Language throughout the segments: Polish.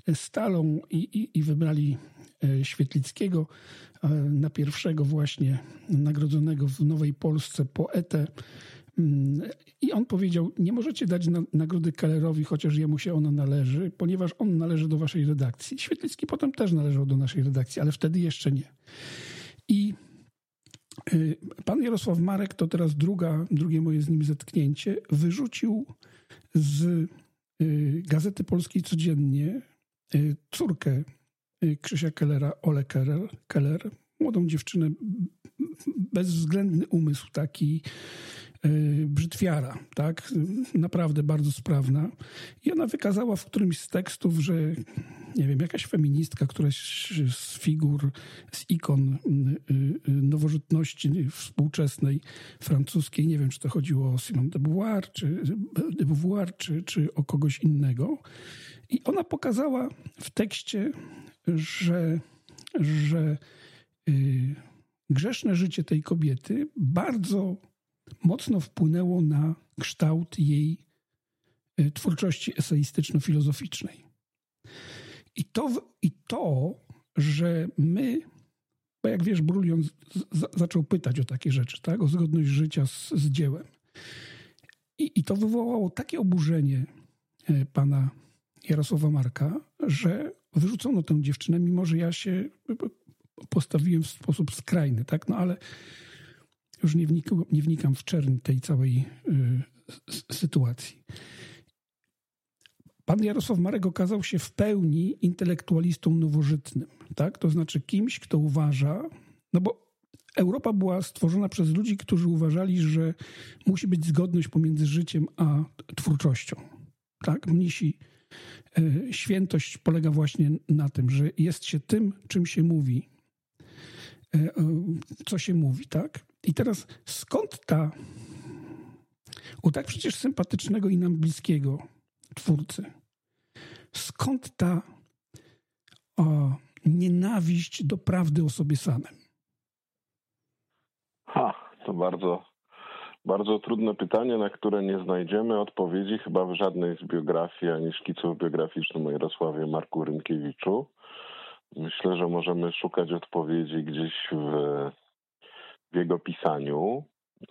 Stalą i wybrali Świetlickiego na pierwszego właśnie nagrodzonego w Nowej Polsce poetę. I on powiedział, nie możecie dać nagrody Kellerowi, chociaż jemu się ona należy, ponieważ on należy do waszej redakcji. Świetlicki potem też należał do naszej redakcji, ale wtedy jeszcze nie. I pan Jarosław Marek, to teraz drugie moje z nim zetknięcie, wyrzucił z Gazety Polskiej Codziennie córkę Krzysia Kellera, Olę Keller, młodą dziewczynę, bezwzględny umysł, taki brzytwiara, tak? Naprawdę bardzo sprawna. I ona wykazała w którymś z tekstów, że nie wiem, jakaś feministka, któraś z figur, z ikon nowożytności współczesnej francuskiej, nie wiem, czy to chodziło o Simone de Beauvoir, czy o kogoś innego. I ona pokazała w tekście, że grzeszne życie tej kobiety bardzo mocno wpłynęło na kształt jej twórczości eseistyczno-filozoficznej. I to, że my, bo jak wiesz, Brulion zaczął pytać o takie rzeczy, tak? O zgodność życia z dziełem. I to wywołało takie oburzenie pana Jarosława Marka, że wyrzucono tę dziewczynę, mimo że ja się postawiłem w sposób skrajny, tak? No ale już nie wnikam w czerń tej całej sytuacji. Pan Jarosław Marek okazał się w pełni intelektualistą nowożytnym, tak? To znaczy kimś, kto uważa, no bo Europa była stworzona przez ludzi, którzy uważali, że musi być zgodność pomiędzy życiem a twórczością, tak? Mnisi, świętość polega właśnie na tym, że jest się tym, czym się mówi, co się mówi, tak? I teraz skąd u tak przecież sympatycznego i nam bliskiego twórcy, skąd ta nienawiść do prawdy o sobie samym? To bardzo, bardzo trudne pytanie, na które nie znajdziemy odpowiedzi chyba w żadnej z biografii, ani szkiców biograficznych o Jarosławie Marku Rynkiewiczu. Myślę, że możemy szukać odpowiedzi gdzieś w jego pisaniu.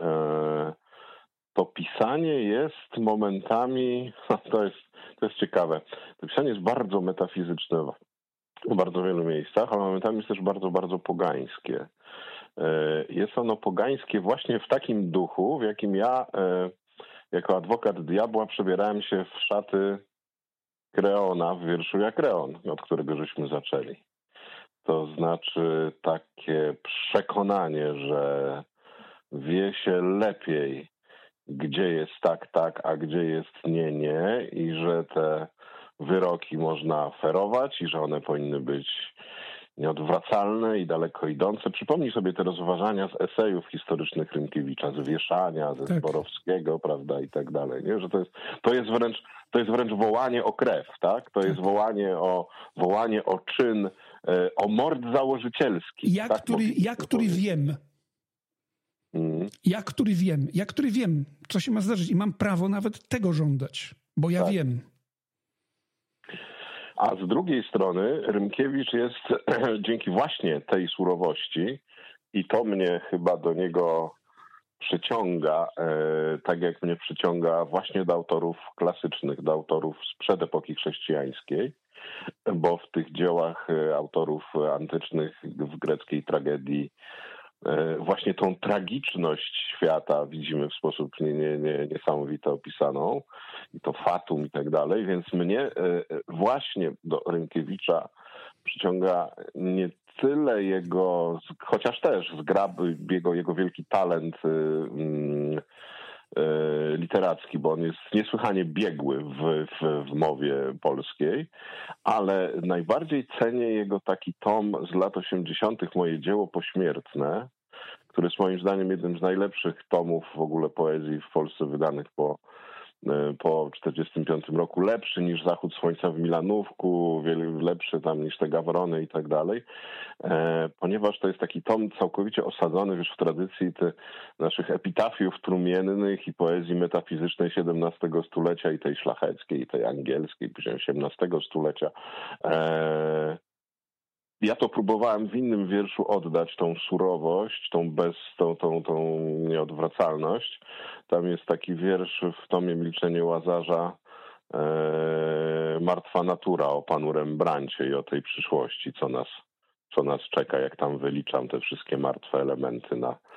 To pisanie jest momentami, to jest ciekawe, to pisanie jest bardzo metafizyczne w bardzo wielu miejscach, a momentami jest też bardzo, bardzo pogańskie. Jest ono pogańskie właśnie w takim duchu, w jakim ja jako adwokat diabła przebierałem się w szaty Kreona w wierszu Jak Kreon, od którego żeśmy zaczęli. To znaczy takie przekonanie, że wie się lepiej, gdzie jest tak, a gdzie jest nie i że te wyroki można ferować i że one powinny być nieodwracalne i daleko idące. Przypomnij sobie te rozważania z esejów historycznych Rynkiewicza, z Wieszania, ze Zborowskiego, prawda, i tak dalej. Nie? Że to jest wręcz wołanie o krew, tak? To jest wołanie o czyn, o mord założycielski. Ja, który wiem, co się ma zdarzyć i mam prawo nawet tego żądać, bo ja wiem. A z drugiej strony Rynkiewicz jest dzięki właśnie tej surowości i to mnie chyba do niego przyciąga, tak jak mnie przyciąga właśnie do autorów klasycznych, do autorów sprzed epoki chrześcijańskiej, bo w tych dziełach autorów antycznych w greckiej tragedii właśnie tą tragiczność świata widzimy w sposób niesamowite opisaną i to fatum i tak dalej, więc mnie właśnie do Rynkiewicza przyciąga nie tyle jego, chociaż też jego wielki talent literacki, bo on jest niesłychanie biegły w mowie polskiej, ale najbardziej cenię jego taki tom z lat 80. Moje dzieło pośmiertne, który jest moim zdaniem jednym z najlepszych tomów w ogóle poezji w Polsce wydanych po po 1945 roku lepszy niż zachód słońca w Milanówku, wiele lepszy tam niż te Gawrony i tak dalej, ponieważ to jest taki tom całkowicie osadzony w tradycji naszych epitafiów trumiennych i poezji metafizycznej XVII stulecia i tej szlacheckiej, i tej angielskiej, później XVIII stulecia. Ja to próbowałem w innym wierszu oddać, tą surowość, tą nieodwracalność. Tam jest taki wiersz w tomie Milczenie Łazarza, Martwa natura, o panu Rembrandcie i o tej przyszłości, co nas czeka, jak tam wyliczam te wszystkie martwe elementy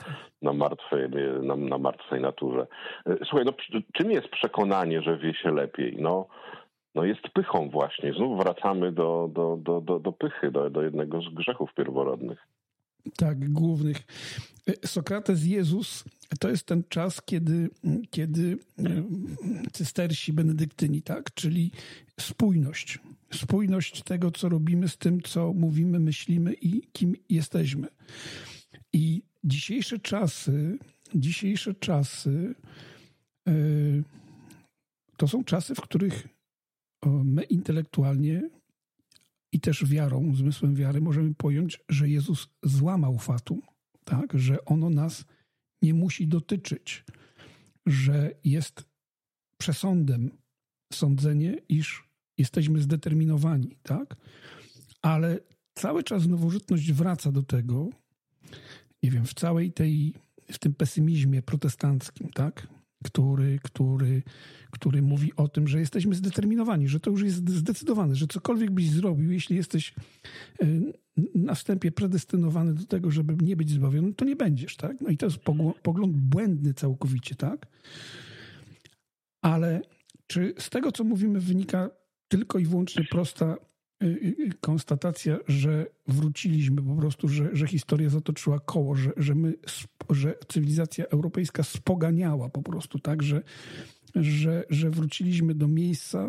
na martwej naturze. Słuchaj, czym jest przekonanie, że wie się lepiej? No jest pychą właśnie. Znów wracamy do pychy, do jednego z grzechów pierworodnych. Tak, głównych. Sokrates, Jezus, to jest ten czas, kiedy cystersi, benedyktyni, tak? Czyli spójność. Spójność tego, co robimy z tym, co mówimy, myślimy i kim jesteśmy. I dzisiejsze czasy to są czasy, w których my intelektualnie i też wiarą, zmysłem wiary możemy pojąć, że Jezus złamał fatum, tak? Że ono nas nie musi dotyczyć, że jest przesądem sądzenie, iż jesteśmy zdeterminowani, tak? Ale cały czas nowożytność wraca do tego, nie wiem, w tym pesymizmie protestanckim, tak? Który mówi o tym, że jesteśmy zdeterminowani, że to już jest zdecydowane, że cokolwiek byś zrobił, jeśli jesteś na wstępie predestynowany do tego, żeby nie być zbawiony, to nie będziesz, tak? No i to jest pogląd błędny całkowicie, tak? Ale czy z tego, co mówimy, wynika tylko i wyłącznie prosta konstatacja, że wróciliśmy po prostu, że historia zatoczyła koło, że cywilizacja europejska spoganiała po prostu, tak, że wróciliśmy do miejsca,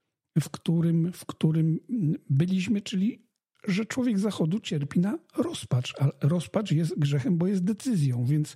w którym byliśmy, czyli że człowiek Zachodu cierpi na rozpacz, a rozpacz jest grzechem, bo jest decyzją, więc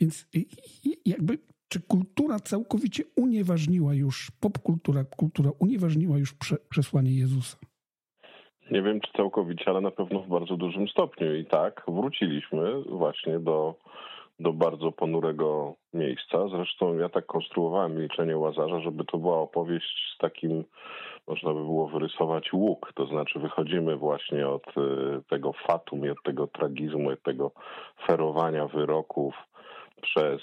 jakby czy kultura całkowicie unieważniła już, kultura unieważniła już przesłanie Jezusa? Nie wiem, czy całkowicie, ale na pewno w bardzo dużym stopniu. I tak, wróciliśmy właśnie do bardzo ponurego miejsca. Zresztą ja tak konstruowałem Milczenie Łazarza, żeby to była opowieść z takim, można by było wyrysować łuk. To znaczy wychodzimy właśnie od tego fatum i od tego tragizmu, od tego ferowania wyroków przez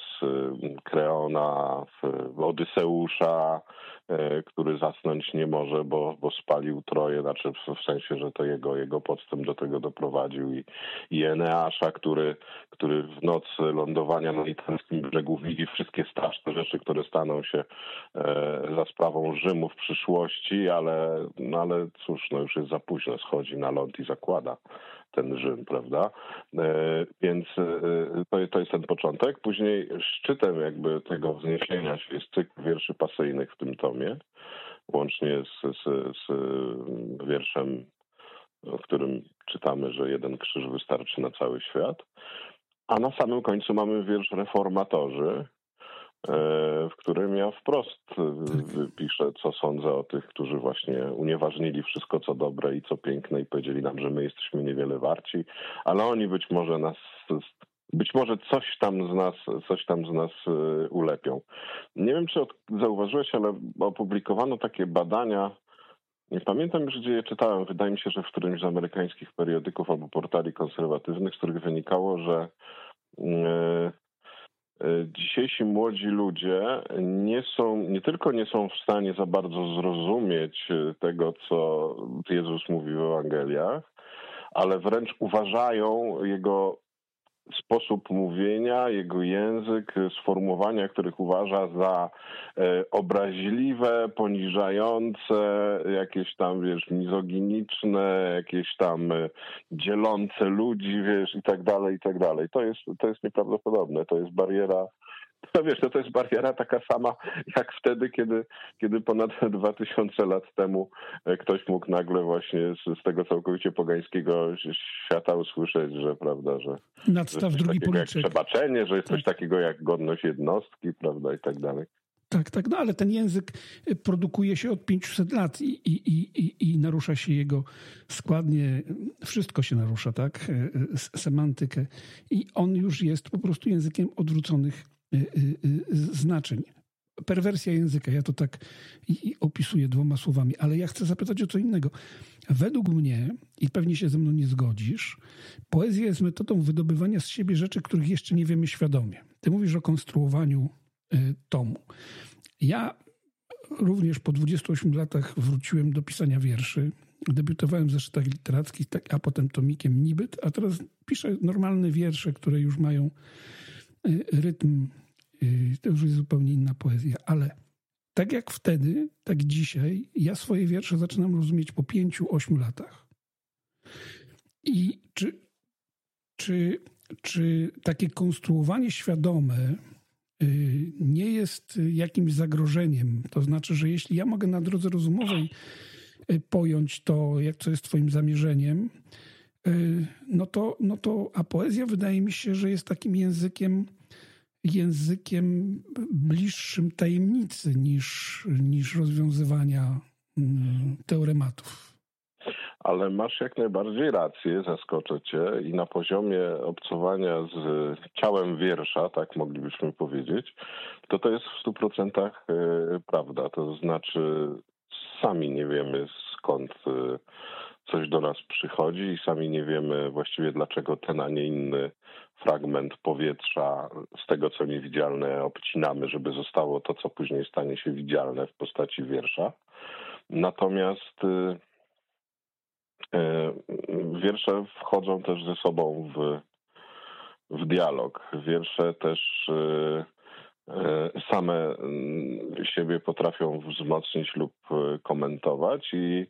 Kreona, Odyseusza, który zasnąć nie może, bo spalił Troję, znaczy w sensie, że to jego podstęp do tego doprowadził, i Eneasza, który w nocy lądowania na litewskim brzegu widzi wszystkie straszne rzeczy, które staną się za sprawą Rzymu w przyszłości, ale cóż, już jest za późno, schodzi na ląd i zakłada ten Rzym, prawda? Więc to jest ten początek. Później szczytem jakby tego wzniesienia się jest cykl wierszy pasyjnych w tym tomie, łącznie z wierszem, w którym czytamy, że jeden krzyż wystarczy na cały świat. A na samym końcu mamy wiersz Reformatorzy, w którym ja wprost piszę, co sądzę o tych, którzy właśnie unieważnili wszystko, co dobre i co piękne i powiedzieli nam, że my jesteśmy niewiele warci, ale oni być może coś tam z nas ulepią. Nie wiem, czy zauważyłeś, ale opublikowano takie badania, nie pamiętam już, gdzie je czytałem, wydaje mi się, że w którymś z amerykańskich periodyków albo portali konserwatywnych, z których wynikało, że dzisiejsi młodzi ludzie nie tylko nie są w stanie za bardzo zrozumieć tego, co Jezus mówi w Ewangeliach, ale wręcz uważają jego sposób mówienia, jego język, sformułowania, których uważa za obraźliwe, poniżające, jakieś tam, mizoginiczne, jakieś tam dzielące ludzi, i tak dalej, i tak dalej. To jest nieprawdopodobne. To jest bariera. To jest bariera taka sama jak wtedy, kiedy ponad 2000 lat temu ktoś mógł nagle właśnie z tego całkowicie pogańskiego świata usłyszeć, że prawda, że nadstaw drugi policzek, jak przebaczenie, że jest coś takiego jak godność jednostki, prawda, i tak dalej. Tak, no ale ten język produkuje się od 500 lat i narusza się jego składnie, wszystko się narusza, tak? Semantykę. I on już jest po prostu językiem odwróconych znaczeń. Perwersja języka, ja to tak opisuję 2 słowami, ale ja chcę zapytać o co innego. Według mnie, i pewnie się ze mną nie zgodzisz, poezja jest metodą wydobywania z siebie rzeczy, których jeszcze nie wiemy świadomie. Ty mówisz o konstruowaniu tomu. Ja również po 28 latach wróciłem do pisania wierszy. Debiutowałem w zeszytach literackich, a potem tomikiem Nibyt, a teraz piszę normalne wiersze, które już mają rytm. To już jest zupełnie inna poezja, ale tak jak wtedy, tak dzisiaj, ja swoje wiersze zaczynam rozumieć po 5-8 latach. I czy takie konstruowanie świadome nie jest jakimś zagrożeniem? To znaczy, że jeśli ja mogę na drodze rozumowej pojąć to, co jest twoim zamierzeniem, a poezja wydaje mi się, że jest takim językiem bliższym tajemnicy niż rozwiązywania teorematów. Ale masz jak najbardziej rację, zaskoczę cię, i na poziomie obcowania z ciałem wiersza, tak moglibyśmy powiedzieć, to jest w 100% prawda. To znaczy sami nie wiemy, skąd coś do nas przychodzi i sami nie wiemy właściwie, dlaczego ten, a nie inny fragment powietrza z tego, co niewidzialne, obcinamy, żeby zostało to, co później stanie się widzialne w postaci wiersza. Natomiast wiersze wchodzą też ze sobą w dialog. Wiersze też same siebie potrafią wzmocnić lub komentować i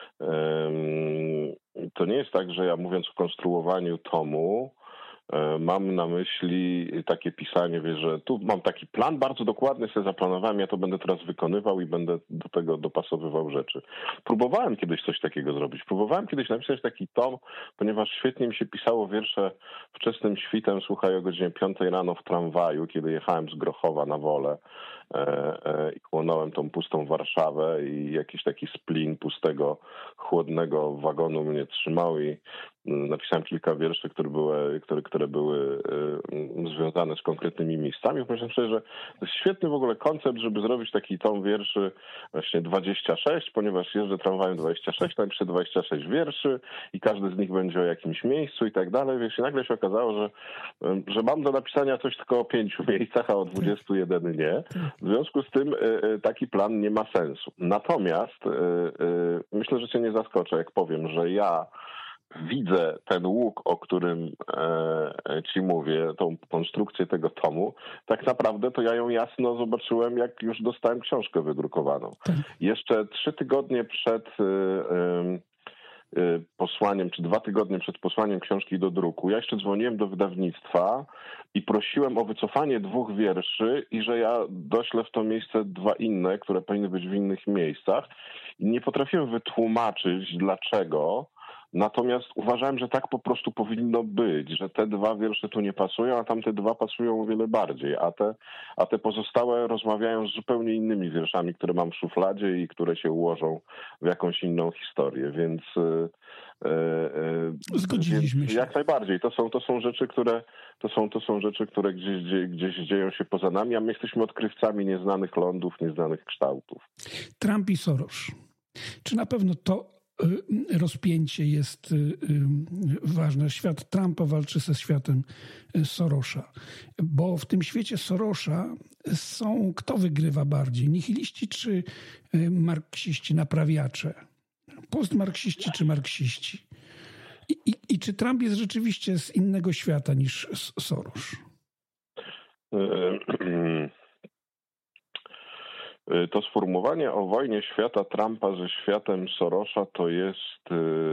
to nie jest tak, że ja, mówiąc o konstruowaniu tomu, mam na myśli takie pisanie, wiesz, że tu mam taki plan bardzo dokładny, sobie zaplanowałem, ja to będę teraz wykonywał i będę do tego dopasowywał rzeczy. Próbowałem kiedyś coś takiego zrobić. Próbowałem kiedyś napisać taki tom, ponieważ świetnie mi się pisało wiersze wczesnym świtem, słuchaj, o godzinie 5 rano w tramwaju, kiedy jechałem z Grochowa na Wolę i chłonąłem tą pustą Warszawę i jakiś taki splin pustego, chłodnego wagonu mnie trzymał i napisałem kilka wierszy, które były związane z konkretnymi miejscami. Myślę sobie, że to jest świetny w ogóle koncept, żeby zrobić taki tom wierszy właśnie 26, ponieważ jeżdżę tramwajem 26, napiszę 26 wierszy i każdy z nich będzie o jakimś miejscu i tak dalej. Wiesz, i nagle się okazało, że mam do napisania coś tylko o 5 miejscach, a o 21 nie. W związku z tym taki plan nie ma sensu. Natomiast myślę, że cię nie zaskoczę, jak powiem, że ja widzę ten łuk, o którym ci mówię, tą konstrukcję tego tomu, tak naprawdę to ja ją jasno zobaczyłem, jak już dostałem książkę wydrukowaną. Jeszcze 3 tygodnie przed posłaniem, czy 2 tygodnie przed posłaniem książki do druku, ja jeszcze dzwoniłem do wydawnictwa i prosiłem o wycofanie 2 wierszy i że ja doślę w to miejsce 2 inne, które powinny być w innych miejscach. I nie potrafiłem wytłumaczyć, dlaczego. Natomiast uważałem, że tak po prostu powinno być, że te 2 wiersze tu nie pasują, a tamte 2 pasują o wiele bardziej, a te pozostałe rozmawiają z zupełnie innymi wierszami, które mam w szufladzie i które się ułożą w jakąś inną historię, więc zgodziliśmy się. Jak najbardziej. To są rzeczy, które gdzieś dzieją się poza nami, a my jesteśmy odkrywcami nieznanych lądów, nieznanych kształtów. Trump i Soros. Czy na pewno to rozpięcie jest ważne? Świat Trumpa walczy ze światem Sorosa. Bo w tym świecie Sorosa kto wygrywa bardziej? Nihiliści czy marksiści, naprawiacze? Postmarksiści czy marksiści? I czy Trump jest rzeczywiście z innego świata niż Soros? To sformułowanie o wojnie świata Trumpa ze światem Sorosa to jest,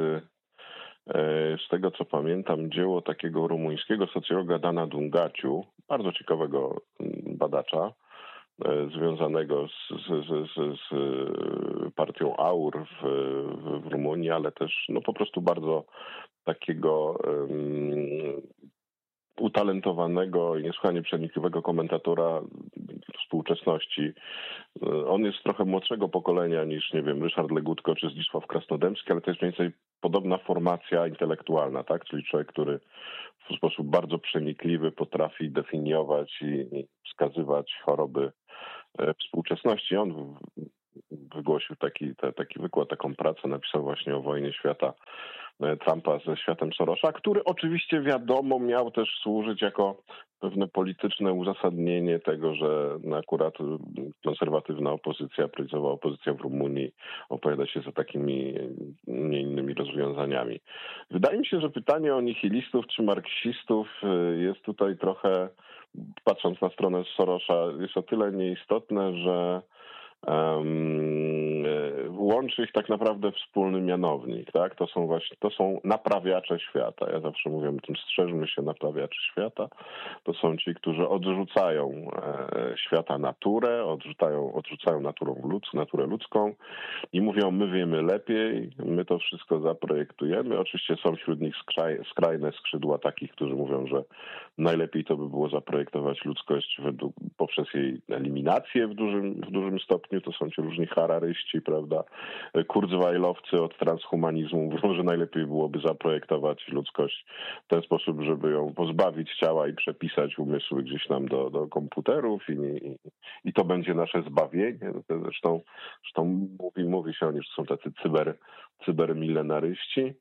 z tego co pamiętam, dzieło takiego rumuńskiego socjologa Dana Dungaciu, bardzo ciekawego badacza, związanego z partią AUR w Rumunii, ale też po prostu bardzo takiego utalentowanego i niesłychanie przenikliwego komentatora współczesności. On jest trochę młodszego pokolenia niż, nie wiem, Ryszard Legutko czy Zdzisław Krasnodębski, ale to jest mniej więcej podobna formacja intelektualna, tak? Czyli człowiek, który w sposób bardzo przenikliwy potrafi definiować i wskazywać choroby współczesności. On wygłosił taki wykład, taką pracę, napisał właśnie o wojnie świata Trumpa ze światem Sorosa, który oczywiście wiadomo miał też służyć jako pewne polityczne uzasadnienie tego, że akurat konserwatywna opozycja, prawicowa opozycja w Rumunii opowiada się za takimi, nie innymi rozwiązaniami. Wydaje mi się, że pytanie o nihilistów czy marksistów jest tutaj trochę, patrząc na stronę Sorosa, jest o tyle nieistotne, że łączy ich tak naprawdę wspólny mianownik, tak? To są naprawiacze świata. Ja zawsze mówię o tym, strzeżmy się naprawiaczy świata. To są ci, którzy odrzucają świata naturę, odrzucają naturę ludzką i mówią, my wiemy lepiej, my to wszystko zaprojektujemy. Oczywiście są wśród nich skrajne skrzydła takich, którzy mówią, że najlepiej to by było zaprojektować ludzkość poprzez jej eliminację w dużym stopniu. To są ci różni hararyści, prawda, kurzweilowcy od transhumanizmu mówią, że najlepiej byłoby zaprojektować ludzkość w ten sposób, żeby ją pozbawić ciała i przepisać umysły gdzieś tam do komputerów i to będzie nasze zbawienie. Zresztą mówi się o nich, że są tacy cybermilenaryści.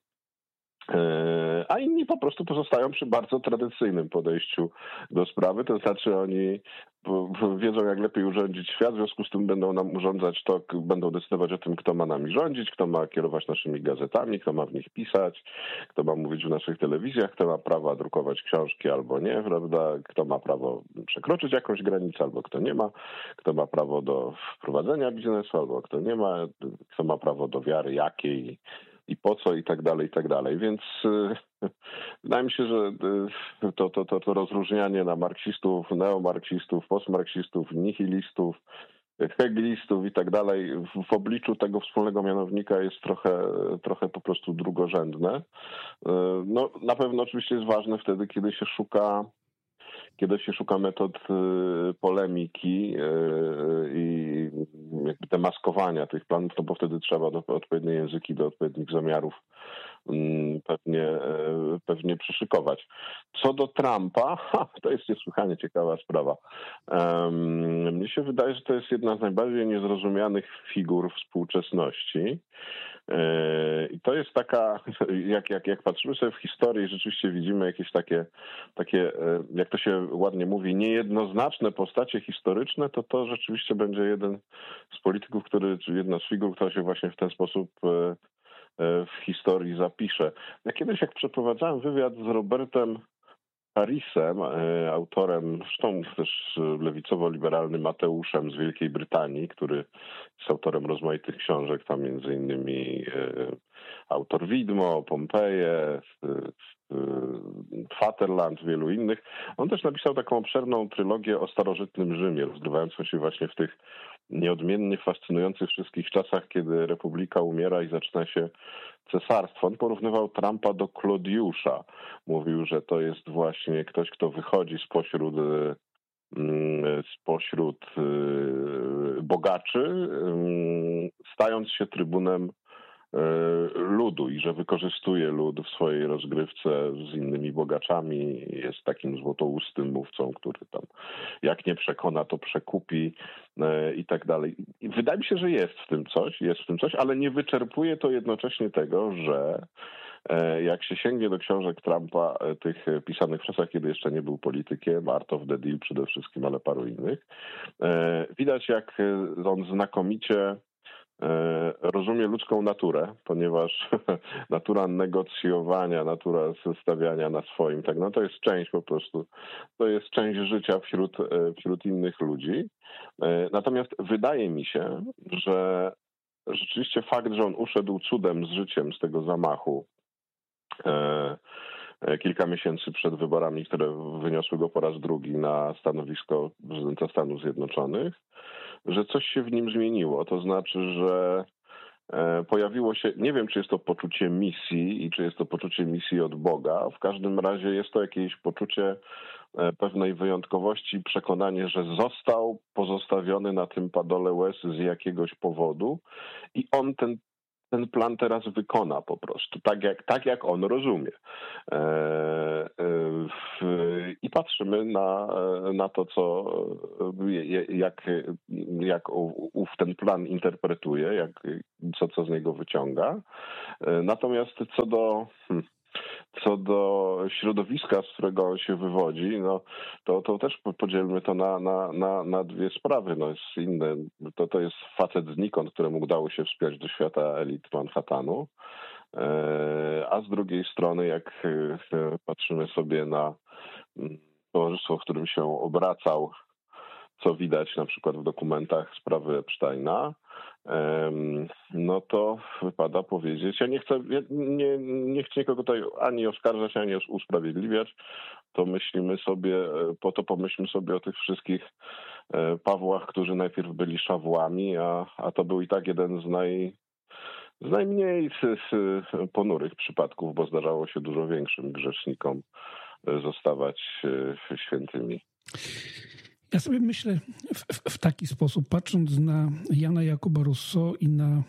A inni po prostu pozostają przy bardzo tradycyjnym podejściu do sprawy, to znaczy oni wiedzą, jak lepiej urządzić świat, w związku z tym będą nam urządzać to, będą decydować o tym, kto ma nami rządzić, kto ma kierować naszymi gazetami, kto ma w nich pisać, kto ma mówić w naszych telewizjach, kto ma prawo drukować książki albo nie, prawda, kto ma prawo przekroczyć jakąś granicę albo kto nie ma, kto ma prawo do wprowadzenia biznesu albo kto nie ma, kto ma prawo do wiary jakiej i po co i tak dalej. Więc wydaje mi się, że to rozróżnianie na marksistów, neomarksistów, postmarksistów, nihilistów, hegelistów i tak dalej w obliczu tego wspólnego mianownika jest trochę po prostu drugorzędne. No, na pewno oczywiście jest ważne wtedy, kiedy się szuka metod polemiki i jakby demaskowania tych planów, no bo wtedy trzeba odpowiednie języki do odpowiednich zamiarów pewnie przyszykować. Co do Trumpa, to jest niesłychanie ciekawa sprawa. Mnie się wydaje, że to jest jedna z najbardziej niezrozumianych figur współczesności. I to jest taka, jak patrzymy sobie w historii, rzeczywiście widzimy jakieś takie, jak to się ładnie mówi, niejednoznaczne postacie historyczne, to rzeczywiście będzie jeden z polityków, czy jedna z figur, która się właśnie w ten sposób w historii zapisze. Ja kiedyś, jak przeprowadzałem wywiad z Robertem Harrisem, autorem, zresztą też lewicowo-liberalnym Mateuszem z Wielkiej Brytanii, który jest autorem rozmaitych książek, tam między innymi autor Widmo, Pompeje, Vaterland, wielu innych. On też napisał taką obszerną trylogię o starożytnym Rzymie, rozgrywającą się właśnie w tych nieodmiennie fascynujących wszystkich czasach, kiedy republika umiera i zaczyna się cesarstwo. On porównywał Trumpa do Klodiusza. Mówił, że to jest właśnie ktoś, kto wychodzi spośród bogaczy, stając się trybunem ludu i że wykorzystuje lud w swojej rozgrywce z innymi bogaczami, jest takim złotoustym mówcą, który tam jak nie przekona, to przekupi i tak dalej. I wydaje mi się, że jest w tym coś, ale nie wyczerpuje to jednocześnie tego, że jak się sięgnie do książek Trumpa, tych pisanych w czasach, kiedy jeszcze nie był politykiem, Art of the Deal przede wszystkim, ale paru innych, widać, jak on znakomicie rozumie ludzką naturę, ponieważ natura negocjowania, natura stawiania na swoim, tak, no to jest część po prostu, to jest część życia wśród innych ludzi. Natomiast wydaje mi się, że rzeczywiście fakt, że on uszedł cudem z życiem z tego zamachu kilka miesięcy przed wyborami, które wyniosły go po raz drugi na stanowisko prezydenta Stanów Zjednoczonych, że coś się w nim zmieniło. To znaczy, że pojawiło się, nie wiem, czy jest to poczucie misji i czy jest to poczucie misji od Boga. W każdym razie jest to jakieś poczucie pewnej wyjątkowości, przekonanie, że został pozostawiony na tym padole łez z jakiegoś powodu i on ten plan teraz wykona po prostu, tak jak on rozumie. I patrzymy na to, jak ów ten plan interpretuje, co z niego wyciąga. Natomiast co do środowiska, z którego on się wywodzi, no to też podzielmy to na dwie sprawy. No jest inne, to jest facet znikąd, któremu udało się wspiąć do świata elit Manhattanu, a z drugiej strony, jak patrzymy sobie na towarzystwo, w którym się obracał, co widać na przykład w dokumentach sprawy Epsteina, no to wypada powiedzieć, ja nie chcę nikogo tutaj ani oskarżać, ani usprawiedliwiać, pomyślmy sobie o tych wszystkich Pawłach, którzy najpierw byli Szawłami, a to był i tak jeden z najmniej ponurych przypadków, bo zdarzało się dużo większym grzesznikom zostawać świętymi. Ja sobie myślę w taki sposób, patrząc na Jana Jakuba Rousseau i na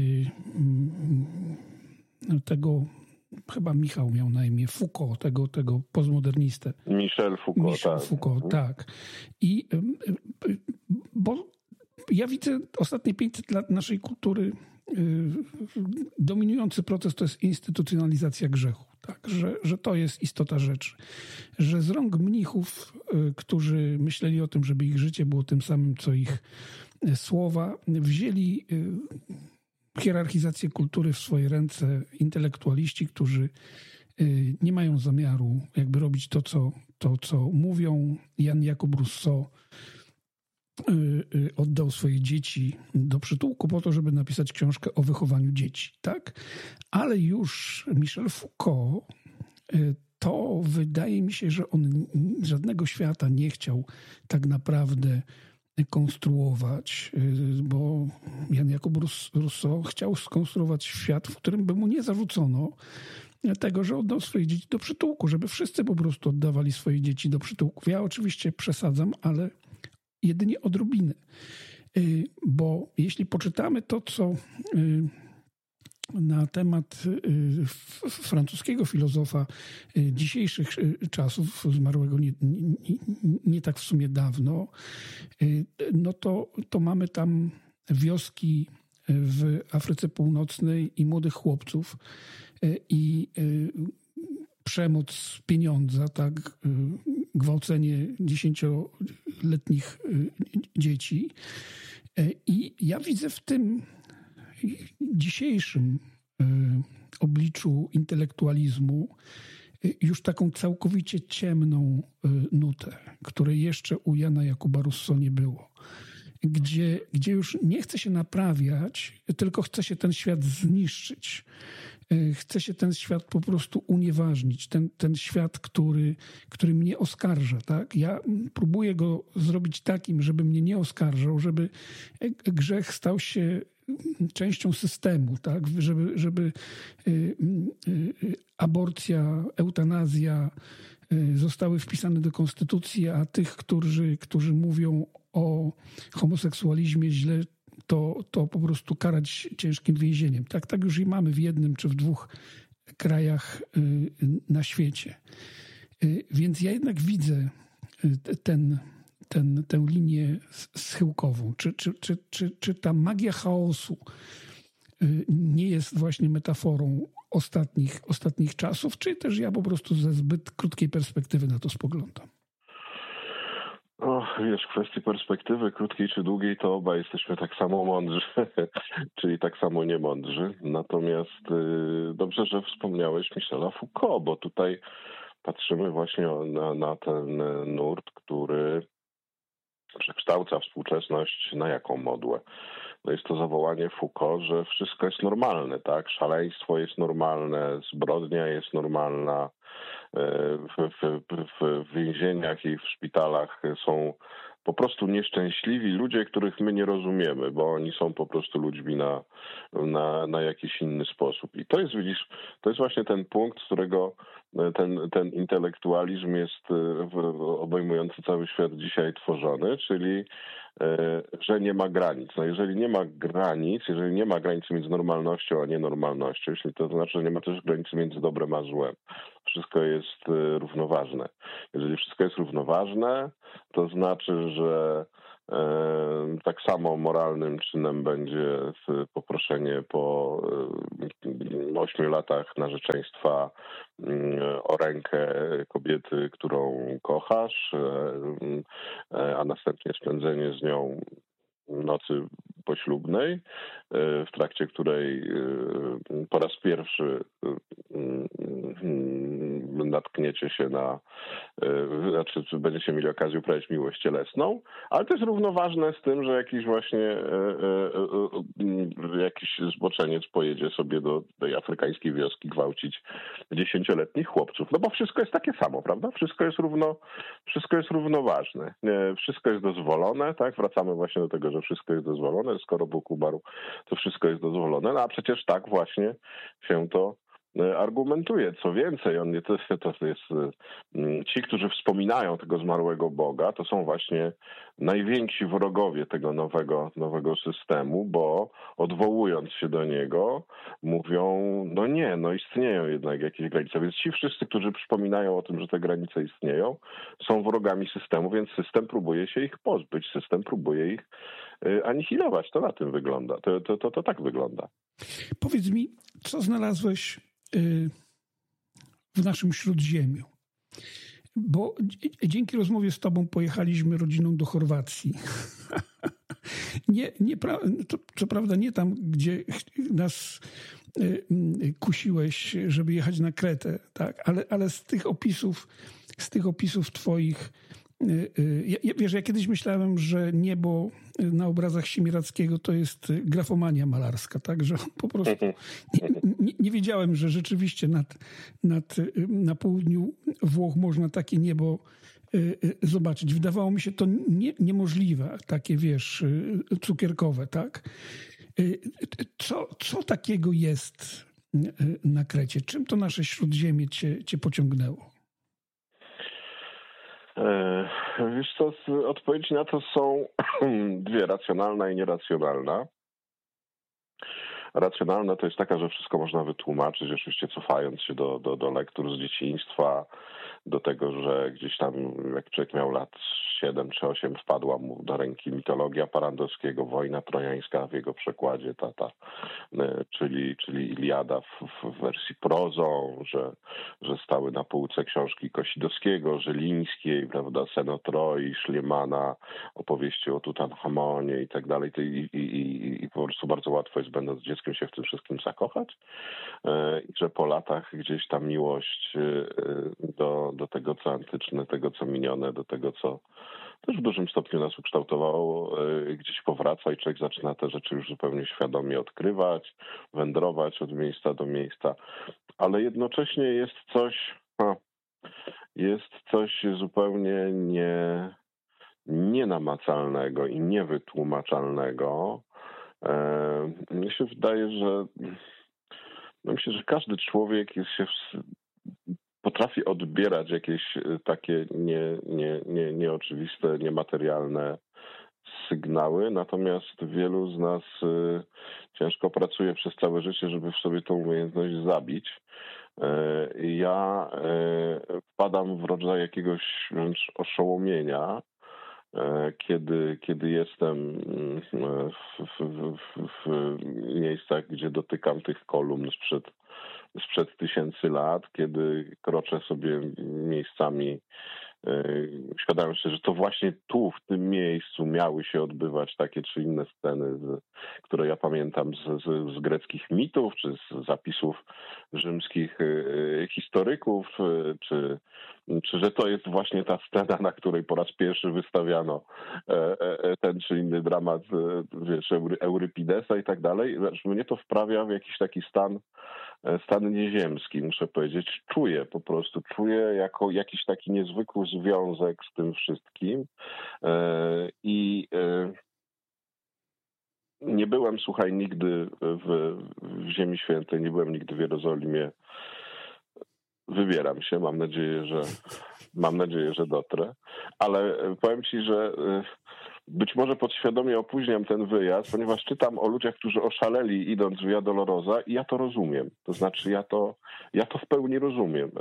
tego, chyba Michał miał na imię, Foucault, tego postmodernistę. Michel Foucault, tak. I bo ja widzę ostatnie 500 lat naszej kultury, dominujący proces to jest instytucjonalizacja grzechu. Tak, że to jest istota rzeczy. Że z rąk mnichów, którzy myśleli o tym, żeby ich życie było tym samym, co ich słowa, wzięli hierarchizację kultury w swoje ręce intelektualiści, którzy nie mają zamiaru jakby robić to, co mówią. Jan Jakub Rousseau oddał swoje dzieci do przytułku po to, żeby napisać książkę o wychowaniu dzieci, tak? Ale już Michel Foucault, to wydaje mi się, że on żadnego świata nie chciał tak naprawdę konstruować, bo Jan Jakub Rousseau chciał skonstruować świat, w którym by mu nie zarzucono tego, że oddał swoje dzieci do przytułku, żeby wszyscy po prostu oddawali swoje dzieci do przytułków. Ja oczywiście przesadzam, ale jedynie odrobinę. Bo jeśli poczytamy to, co na temat francuskiego filozofa dzisiejszych czasów, zmarłego nie tak w sumie dawno, no to mamy tam wioski w Afryce Północnej i młodych chłopców i przemoc pieniądza, tak, gwałcenie 10-letnich dzieci. I ja widzę w tym dzisiejszym obliczu intelektualizmu już taką całkowicie ciemną nutę, której jeszcze u Jana Jakuba Rousseau nie było. Gdzie już nie chce się naprawiać, tylko chce się ten świat zniszczyć. Chce się ten świat po prostu unieważnić. Ten świat, który mnie oskarża. Tak? Ja próbuję go zrobić takim, żeby mnie nie oskarżał, żeby grzech stał się częścią systemu, tak? Żeby aborcja, eutanazja zostały wpisane do konstytucji, a tych, którzy mówią o homoseksualizmie źle, to po prostu karać ciężkim więzieniem. Tak już i mamy w jednym czy w dwóch krajach na świecie. Więc ja jednak widzę tę linię schyłkową. Czy ta magia chaosu nie jest właśnie metaforą ostatnich czasów, czy też ja po prostu ze zbyt krótkiej perspektywy na to spoglądam? Wiesz, w kwestii perspektywy krótkiej czy długiej, to obaj jesteśmy tak samo mądrzy, czyli tak samo niemądrzy. Natomiast dobrze, że wspomniałeś Michela Foucault, bo tutaj patrzymy właśnie na ten nurt, który przekształca współczesność na jaką modłę. No jest to zawołanie Foucault, że wszystko jest normalne, tak? Szaleństwo jest normalne, zbrodnia jest normalna, w więzieniach i w szpitalach są po prostu nieszczęśliwi ludzie, których my nie rozumiemy, bo oni są po prostu ludźmi na jakiś inny sposób. I to jest, widzisz, to jest właśnie ten punkt, z którego ten intelektualizm jest obejmujący cały świat dzisiaj tworzony, czyli że nie ma granic. No jeżeli nie ma granic, jeżeli nie ma granicy między normalnością a nienormalnością, jeśli to znaczy, że nie ma też granicy między dobrem a złem. Wszystko jest równoważne. Jeżeli wszystko jest równoważne, to znaczy, że tak samo moralnym czynem będzie poproszenie po 8 latach narzeczeństwa o rękę kobiety, którą kochasz, a następnie spędzenie z nią nocy poślubnej, w trakcie której po raz pierwszy natkniecie się znaczy będziecie mieli okazję uprawiać miłość cielesną, ale to jest równoważne z tym, że jakiś właśnie jakiś zboczeniec pojedzie sobie do tej afrykańskiej wioski gwałcić 10-letnich chłopców. No bo wszystko jest takie samo, prawda? Wszystko jest równoważne. Wszystko jest dozwolone, tak? Wracamy właśnie do tego, że wszystko jest dozwolone. Skoro Bóg umarł, to wszystko jest dozwolone. No a przecież tak właśnie się to argumentuje. Co więcej, to jest ci, którzy wspominają tego zmarłego Boga, to są właśnie najwięksi wrogowie tego nowego systemu, bo odwołując się do niego mówią, no nie, no istnieją jednak jakieś granice. Więc ci wszyscy, którzy przypominają o tym, że te granice istnieją, są wrogami systemu, więc system próbuje się ich pozbyć, system próbuje ich anihilować. To na tym wygląda. To tak wygląda. Powiedz mi, co znalazłeś w naszym Śródziemiu? Bo dzięki rozmowie z tobą pojechaliśmy rodziną do Chorwacji. Co prawda nie tam, gdzie nas kusiłeś, żeby jechać na Kretę, tak? Ale z tych opisów twoich, wiesz, ja kiedyś myślałem, że niebo na obrazach Siemiradzkiego to jest grafomania malarska, tak, że po prostu nie wiedziałem, że rzeczywiście na południu Włoch można takie niebo zobaczyć. Wydawało mi się to niemożliwe, takie, wiesz, cukierkowe, tak. Co takiego jest na Krecie? Czym to nasze Śródziemie cię pociągnęło? Wiesz co, odpowiedzi na to są dwie, racjonalna i nieracjonalna. Racjonalna to jest taka, że wszystko można wytłumaczyć, oczywiście cofając się do lektur z dzieciństwa, do tego, że gdzieś tam jak człowiek miał lat 7 czy 8, wpadła mu do ręki mitologia Parandowskiego, Wojna Trojańska w jego przekładzie, czyli Iliada w wersji prozą, że stały na półce książki Kosidowskiego, Żylińskiej, prawda, Sen o Troi, Szliemana, opowieści o Tutanchamonie i tak dalej. I po prostu bardzo łatwo jest, będąc dzieckiem, się w tym wszystkim zakochać. I że po latach gdzieś ta miłość do tego, co antyczne, tego, co minione, do tego, co też w dużym stopniu nas ukształtowało, gdzieś powraca i człowiek zaczyna te rzeczy już zupełnie świadomie odkrywać, wędrować od miejsca do miejsca. Ale jednocześnie jest coś zupełnie nienamacalnego i niewytłumaczalnego. Mnie się wydaje, że myślę, że każdy człowiek potrafi odbierać jakieś takie nieoczywiste, niematerialne sygnały, natomiast wielu z nas ciężko pracuje przez całe życie, żeby w sobie tą umiejętność zabić. Ja wpadam w rodzaj jakiegoś wręcz oszołomienia, kiedy jestem w miejscach, gdzie dotykam tych kolumn sprzed 1000 lat, kiedy kroczę sobie miejscami, świadomość, że to właśnie tu, w tym miejscu miały się odbywać takie czy inne sceny, które ja pamiętam z greckich mitów, czy z zapisów rzymskich historyków, czy że to jest właśnie ta scena, na której po raz pierwszy wystawiano ten czy inny dramat, wiesz, Eurypidesa i tak dalej. Mnie to wprawia w jakiś taki stan nieziemski, muszę powiedzieć. Czuję jako jakiś taki niezwykły związek z tym wszystkim. I nie byłem, słuchaj, nigdy w Ziemi Świętej, nie byłem nigdy w Jerozolimie. Wybieram się, mam nadzieję, że dotrę, ale powiem ci, że być może podświadomie opóźniam ten wyjazd, ponieważ czytam o ludziach, którzy oszaleli idąc Via Dolorosa i ja to rozumiem. To znaczy ja to w pełni rozumiem.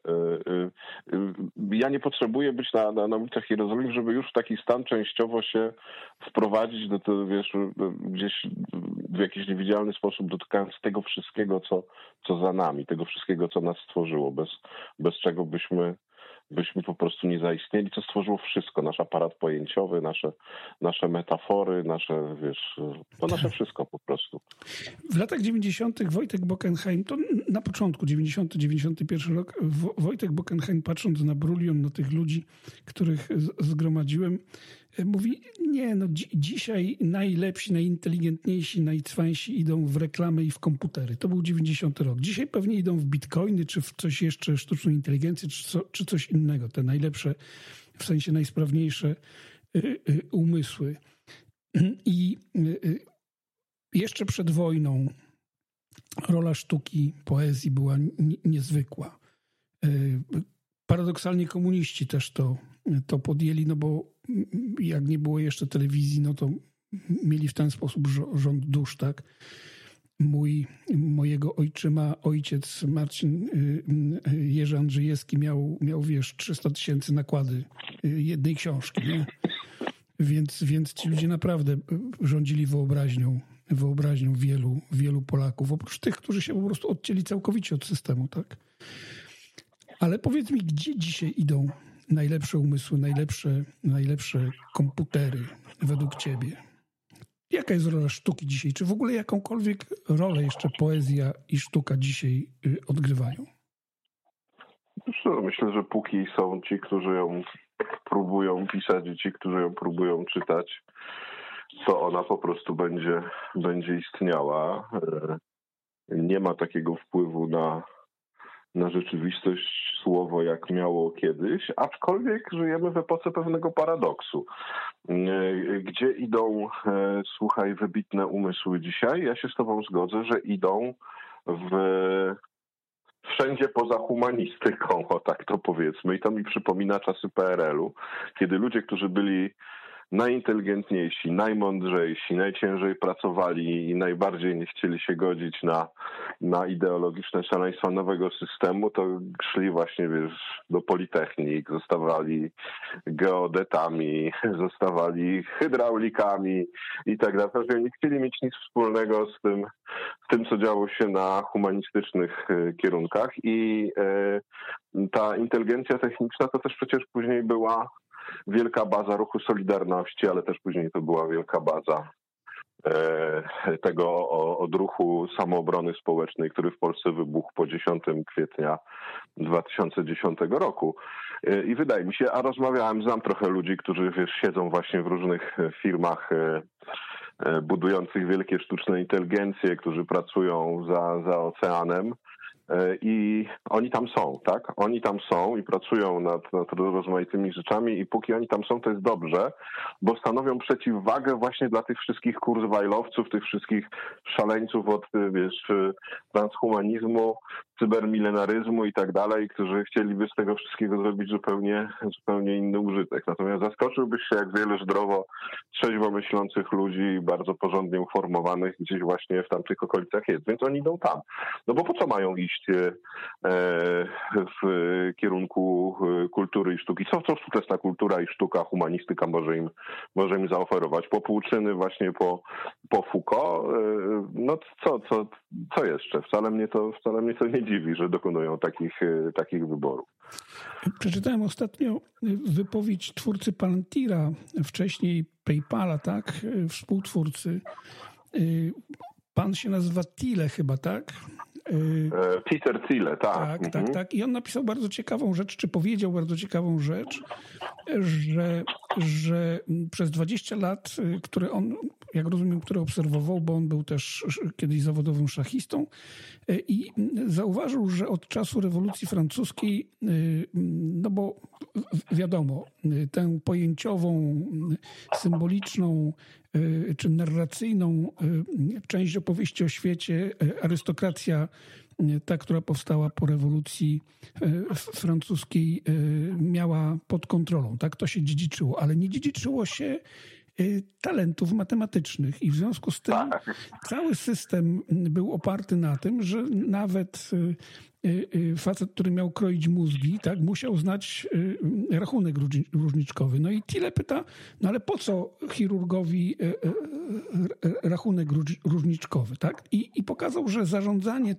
Ja nie potrzebuję być na ulicach Jerozolimy, żeby już w taki stan częściowo się wprowadzić do tego, wiesz, gdzieś w jakiś niewidzialny sposób dotykając tego wszystkiego, co za nami, tego wszystkiego, co nas stworzyło, bez czego byśmy po prostu nie zaistnieli, co stworzyło wszystko, nasz aparat pojęciowy, nasze metafory, nasze wszystko po prostu. W latach 90. Wojtek Bockenheim, to na początku 90-91 rok, Wojtek Bockenheim, patrząc na Brulion, na tych ludzi, których zgromadziłem, mówi, dzisiaj najlepsi, najinteligentniejsi, najcwańsi idą w reklamę i w komputery. To był 90 rok. Dzisiaj pewnie idą w bitcoiny, czy w coś jeszcze, sztuczną inteligencję, czy coś innego. Te najlepsze, w sensie najsprawniejsze umysły. I jeszcze przed wojną rola sztuki, poezji była niezwykła. Paradoksalnie komuniści też to podjęli, no bo jak nie było jeszcze telewizji, no to mieli w ten sposób rząd dusz, tak? Mojego ojczyma, ojciec Marcin Jerzy Andrzejewski miał 300 000 nakłady jednej książki, nie? Więc ci ludzie naprawdę rządzili wyobraźnią wielu Polaków, oprócz tych, którzy się po prostu odcięli całkowicie od systemu, tak? Ale powiedz mi, gdzie dzisiaj idą najlepsze umysły, najlepsze komputery według ciebie? Jaka jest rola sztuki dzisiaj? Czy w ogóle jakąkolwiek rolę jeszcze poezja i sztuka dzisiaj odgrywają? Myślę, że póki są ci, którzy ją próbują pisać i ci, którzy ją próbują czytać, to ona po prostu będzie istniała. Nie ma takiego wpływu na rzeczywistość słowo, jak miało kiedyś, aczkolwiek żyjemy w epoce pewnego paradoksu. Gdzie idą, słuchaj, wybitne umysły dzisiaj? Ja się z tobą zgodzę, że idą wszędzie poza humanistyką, o tak to powiedzmy. I to mi przypomina czasy PRL-u, kiedy ludzie, którzy byli najinteligentniejsi, najmądrzejsi, najciężej pracowali i najbardziej nie chcieli się godzić na ideologiczne szaleństwa nowego systemu, to szli właśnie, do politechnik, zostawali geodetami, zostawali hydraulikami i tak dalej. Nie chcieli mieć nic wspólnego z tym, co działo się na humanistycznych kierunkach i ta inteligencja techniczna to też przecież później była wielka baza ruchu Solidarności, ale też później to była wielka baza tego odruchu samoobrony społecznej, który w Polsce wybuchł po 10 kwietnia 2010 roku. I wydaje mi się, znam trochę ludzi, którzy siedzą właśnie w różnych firmach budujących wielkie sztuczne inteligencje, którzy pracują za oceanem. I oni tam są, tak? Oni tam są i pracują nad rozmaitymi rzeczami i póki oni tam są, to jest dobrze, bo stanowią przeciwwagę właśnie dla tych wszystkich kurzweilowców, tych wszystkich szaleńców od, transhumanizmu, cybermilenaryzmu i tak dalej, którzy chcieliby z tego wszystkiego zrobić zupełnie inny użytek. Natomiast zaskoczyłbyś się, jak wiele zdrowo, trzeźwo myślących ludzi, bardzo porządnie uformowanych gdzieś właśnie w tamtych okolicach jest. Więc oni idą tam. No bo po co mają iść w kierunku kultury i sztuki? Co współczesna kultura i sztuka, humanistyka może im zaoferować? Po Płuczyny, właśnie po Foucault? No co jeszcze? Wcale mnie to nie dziwi, że dokonują takich wyborów. Przeczytałem ostatnio wypowiedź twórcy Palantira, wcześniej PayPala, tak? Współtwórcy. Pan się nazywa Thiele chyba, tak? Peter Thiele, tak. Tak. I on napisał bardzo ciekawą rzecz, czy powiedział bardzo ciekawą rzecz, że przez 20 lat, które on jak rozumiem, który obserwował, bo on był też kiedyś zawodowym szachistą i zauważył, że od czasu rewolucji francuskiej, no bo wiadomo, tę pojęciową, symboliczną czy narracyjną część opowieści o świecie arystokracja, ta, która powstała po rewolucji francuskiej, miała pod kontrolą. Tak, to się dziedziczyło, ale nie dziedziczyło się talentów matematycznych i w związku z tym cały system był oparty na tym, że nawet facet, który miał kroić mózgi, tak, musiał znać rachunek różniczkowy. No i Thiele pyta, no ale po co chirurgowi rachunek różniczkowy, tak? I pokazał, że zarządzanie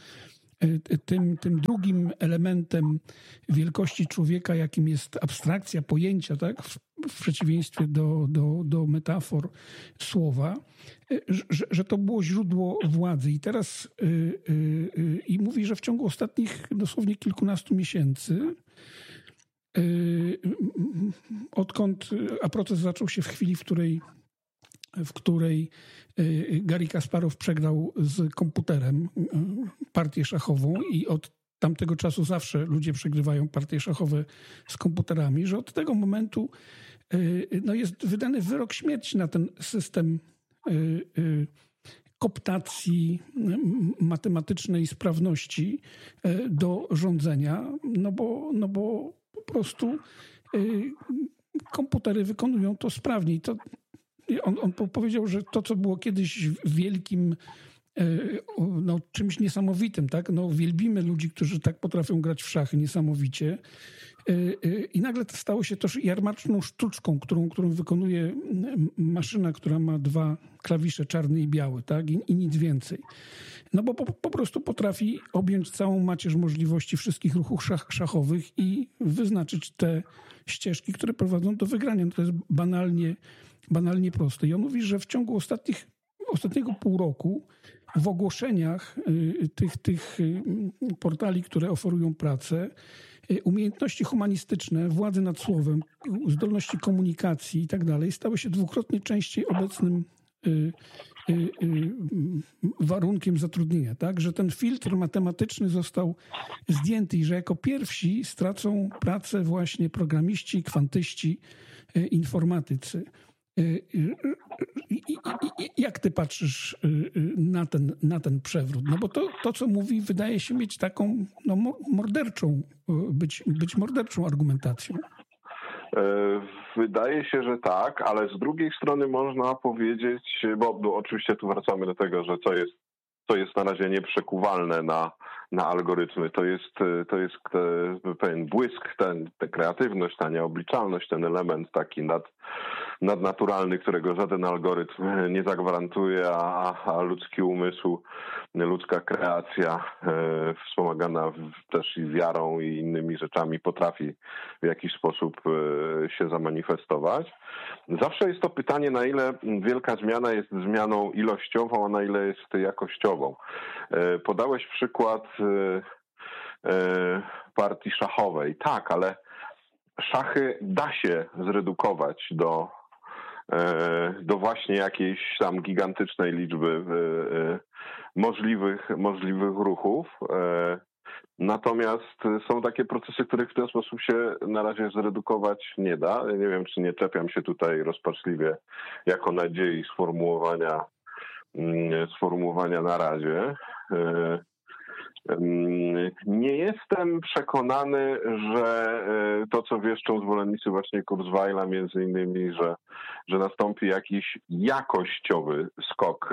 tym drugim elementem wielkości człowieka, jakim jest abstrakcja pojęcia, tak, w przeciwieństwie do metafor słowa, że to było źródło władzy. I teraz i mówi, że w ciągu ostatnich dosłownie kilkunastu miesięcy, odkąd, a proces zaczął się w chwili, w której Garry Kasparow przegrał z komputerem partię szachową i od tamtego czasu zawsze ludzie przegrywają partie szachowe z komputerami, że od tego momentu no jest wydany wyrok śmierci na ten system koptacji matematycznej sprawności do rządzenia, no bo po prostu komputery wykonują to sprawniej. On powiedział, że to, co było kiedyś wielkim, no, czymś niesamowitym, tak? No, wielbimy ludzi, którzy tak potrafią grać w szachy niesamowicie. I nagle to stało się też jarmarczną sztuczką, którą wykonuje maszyna, która ma dwa klawisze, czarny i biały, tak? I nic więcej. No bo po prostu potrafi objąć całą macierz możliwości wszystkich ruchów szachowych i wyznaczyć te ścieżki, które prowadzą do wygrania. To jest banalnie proste. I on mówi, że w ciągu ostatniego pół roku w ogłoszeniach tych portali, które oferują pracę, umiejętności humanistyczne, władzy nad słowem, zdolności komunikacji i tak dalej stały się dwukrotnie częściej obecnym warunkiem zatrudnienia, tak? Że ten filtr matematyczny został zdjęty i że jako pierwsi stracą pracę właśnie programiści, kwantyści, informatycy. Jak ty patrzysz na ten przewrót? No bo to, co mówi, wydaje się mieć taką morderczą, być morderczą argumentacją. Wydaje się, że tak, ale z drugiej strony można powiedzieć, bo oczywiście tu wracamy do tego, że co jest na razie nieprzekuwalne na algorytmy. To jest pewien błysk, ta kreatywność, ta nieobliczalność, ten element taki nadnaturalny, którego żaden algorytm nie zagwarantuje, a ludzki umysł, ludzka kreacja wspomagana też i wiarą i innymi rzeczami potrafi w jakiś sposób się zamanifestować. Zawsze jest to pytanie, na ile wielka zmiana jest zmianą ilościową, a na ile jest jakościową. Podałeś przykład partii szachowej. Tak, ale szachy da się zredukować do właśnie jakiejś tam gigantycznej liczby możliwych ruchów. Natomiast są takie procesy, których w ten sposób się na razie zredukować nie da. Nie wiem, czy nie czepiam się tutaj rozpaczliwie jako nadziei sformułowania na razie. Nie jestem przekonany, że to, co wieszczą zwolennicy właśnie Kurzweila, między innymi, że nastąpi jakiś jakościowy skok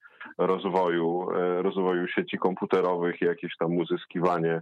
rozwoju sieci komputerowych i jakieś tam uzyskiwanie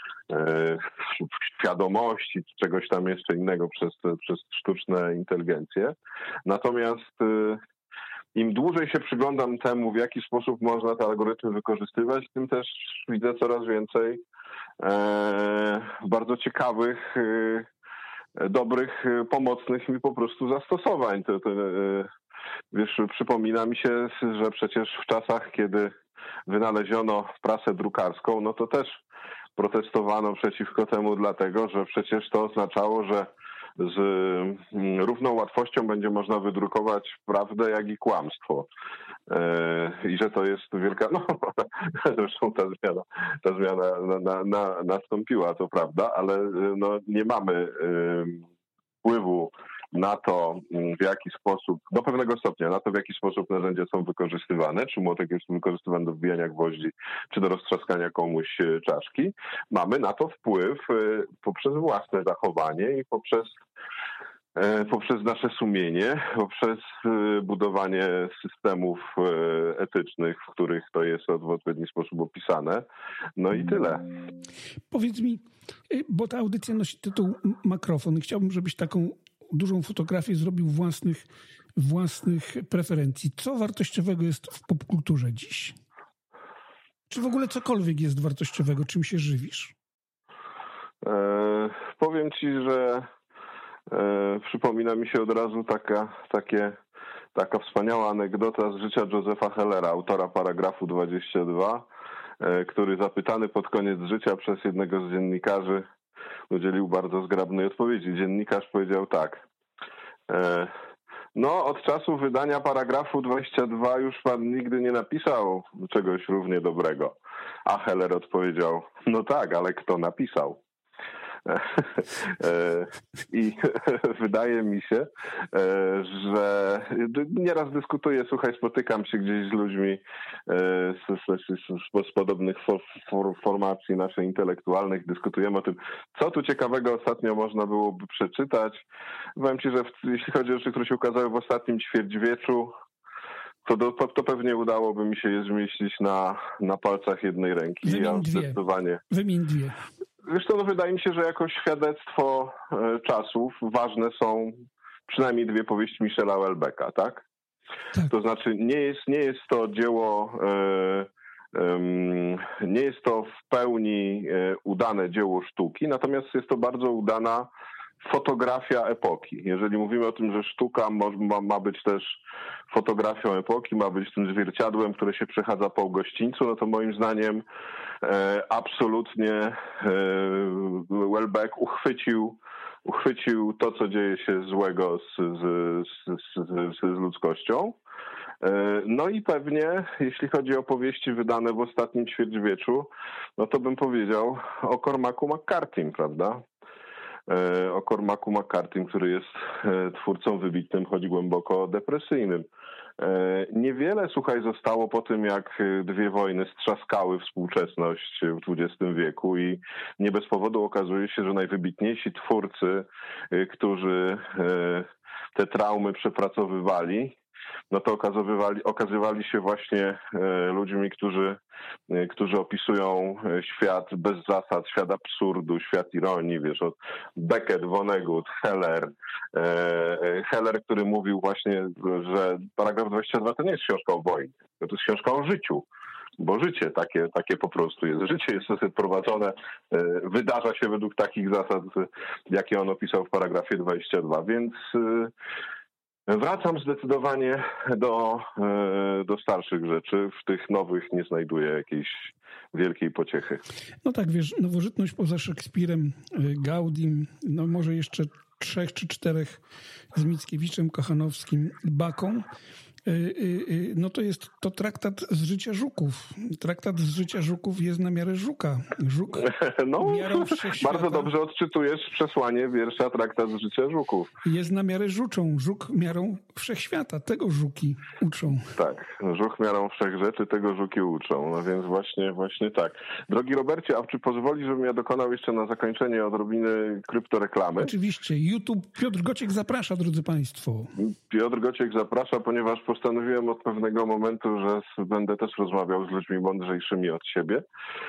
świadomości czy czegoś tam jeszcze innego przez sztuczne inteligencje. Natomiast im dłużej się przyglądam temu, w jaki sposób można te algorytmy wykorzystywać, tym też widzę coraz więcej bardzo ciekawych, dobrych, pomocnych mi po prostu zastosowań. Wiesz, przypomina mi się, że przecież w czasach, kiedy wynaleziono prasę drukarską, no to też protestowano przeciwko temu dlatego, że przecież to oznaczało, że z równą łatwością będzie można wydrukować prawdę, jak i kłamstwo. I że to jest wielka, no zresztą ta zmiana nastąpiła, to prawda, ale no, nie mamy wpływu na to, w jaki sposób, do pewnego stopnia, na to, w jaki sposób narzędzia są wykorzystywane, czy młotek jest wykorzystywany do wbijania gwoździ, czy do roztrzaskania komuś czaszki. Mamy na to wpływ poprzez własne zachowanie i poprzez nasze sumienie, poprzez budowanie systemów etycznych, w których to jest w odpowiedni sposób opisane. No i tyle. Powiedz mi, bo ta audycja nosi tytuł Makrofon i chciałbym, żebyś taką dużą fotografię zrobił własnych preferencji. Co wartościowego jest w popkulturze dziś? Czy w ogóle cokolwiek jest wartościowego? Czym się żywisz? Powiem ci, że przypomina mi się od razu taka wspaniała anegdota z życia Josepha Hellera, autora paragrafu 22, który zapytany pod koniec życia przez jednego z dziennikarzy udzielił bardzo zgrabnej odpowiedzi. Dziennikarz powiedział tak: no, od czasu wydania paragrafu 22 już pan nigdy nie napisał czegoś równie dobrego. A Heller odpowiedział: no tak, ale kto napisał? I wydaje mi się, że nieraz dyskutuję, spotykam się gdzieś z ludźmi z podobnych formacji naszych intelektualnych, dyskutujemy o tym, co tu ciekawego ostatnio można byłoby przeczytać. Powiem ci, że jeśli chodzi o rzeczy, które się ukazały w ostatnim ćwierćwieczu, to pewnie udałoby mi się je zmieścić na palcach jednej ręki. Wymień dwie. Zresztą wydaje mi się, że jako świadectwo czasów ważne są przynajmniej dwie powieści Michela Houellebecqa, tak? To znaczy nie jest to dzieło, nie jest to w pełni udane dzieło sztuki, natomiast jest to bardzo udana fotografia epoki. Jeżeli mówimy o tym, że sztuka ma być też fotografią epoki, ma być tym zwierciadłem, które się przechadza po gościńcu, no to moim zdaniem absolutnie Houellebecq uchwycił to, co dzieje się złego z ludzkością. No i pewnie, jeśli chodzi o powieści wydane w ostatnim ćwierćwieczu, no to bym powiedział o Cormacu McCarthym, prawda? O Cormacu McCarthym, który jest twórcą wybitnym, choć głęboko depresyjnym. Niewiele, zostało po tym, jak dwie wojny strzaskały współczesność w XX wieku i nie bez powodu okazuje się, że najwybitniejsi twórcy, którzy te traumy przepracowywali, no to okazywali się właśnie ludźmi, którzy opisują świat bez zasad, świat absurdu, świat ironii, od Beckett, Vonnegut, Heller, który mówił właśnie, że paragraf 22 to nie jest książka o wojnie, to jest książka o życiu. Bo życie takie po prostu jest. Życie jest prowadzone, wydarza się według takich zasad, jakie on opisał w paragrafie 22, więc wracam zdecydowanie do starszych rzeczy. W tych nowych nie znajduję jakiejś wielkiej pociechy. No tak, nowożytność poza Szekspirem, Gaudim, no może jeszcze 3 czy 4 z Mickiewiczem, Kochanowskim i Baką. No to jest to traktat z życia Żuków. Traktat z życia Żuków jest na miarę Żuka. Żuk miarą wszechświata. Bardzo dobrze odczytujesz przesłanie wiersza Traktat z życia Żuków. Jest na miarę Żuczą. Żuk miarą wszechświata. Tego Żuki uczą. Tak. Żuk miarą wszechrzeczy, tego Żuki uczą. No więc właśnie tak. Drogi Robercie, a czy pozwolisz, żebym ja dokonał jeszcze na zakończenie odrobiny kryptoreklamy? Oczywiście. YouTube Piotr Gociek zaprasza, drodzy Państwo. Piotr Gociek zaprasza, ponieważ postanowiłem od pewnego momentu, że będę też rozmawiał z ludźmi mądrzejszymi od siebie.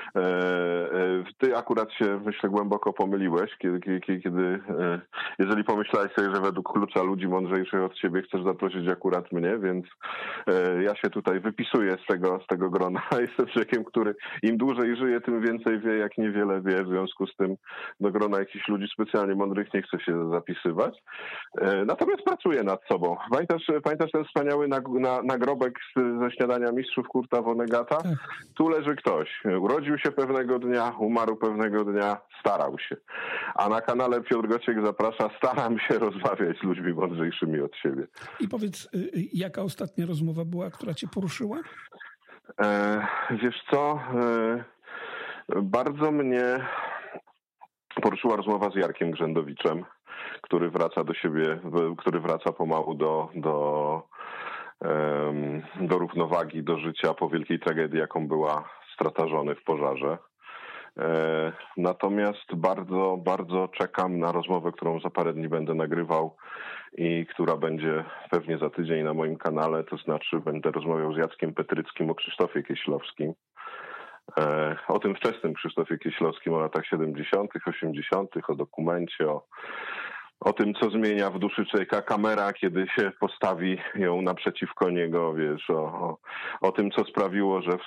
Ty akurat się, myślę, głęboko pomyliłeś, kiedy jeżeli pomyślałeś sobie, że według klucza ludzi mądrzejszych od siebie chcesz zaprosić akurat mnie, więc ja się tutaj wypisuję z tego grona. Jestem człowiekiem, który im dłużej żyje, tym więcej wie, jak niewiele wie. W związku z tym do grona jakichś ludzi specjalnie mądrych nie chcę się zapisywać. Natomiast pracuję nad sobą. Pamiętasz ten wspaniały nagrobek ze śniadania mistrzów Kurta Vonnegata. Tak. Tu leży ktoś. Urodził się pewnego dnia, umarł pewnego dnia, starał się. A na kanale Piotr Gociek zaprasza, staram się rozmawiać z ludźmi mądrzejszymi od siebie. I powiedz, jaka ostatnia rozmowa była, która cię poruszyła? Wiesz co, bardzo mnie poruszyła rozmowa z Jarkiem Grzędowiczem, który wraca do siebie, który wraca pomału do równowagi, do życia po wielkiej tragedii, jaką była strata żony w pożarze. Natomiast bardzo, bardzo czekam na rozmowę, którą za parę dni będę nagrywał i która będzie pewnie za tydzień na moim kanale, to znaczy będę rozmawiał z Jackiem Petryckim o Krzysztofie Kieślowskim. O tym wczesnym Krzysztofie Kieślowskim, o latach 70., 80., o dokumencie, o tym, co zmienia w duszy człowieka kamera, kiedy się postawi ją naprzeciwko niego, wiesz, o tym, co sprawiło, że